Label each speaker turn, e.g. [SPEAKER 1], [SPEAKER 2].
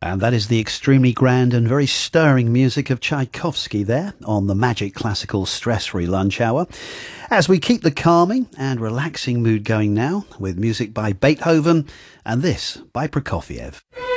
[SPEAKER 1] And that is the extremely grand and very stirring music of Tchaikovsky there on the Magic Classical Stress-Free Lunch Hour. As we keep the calming and relaxing mood going now with music by Beethoven and this by Prokofiev.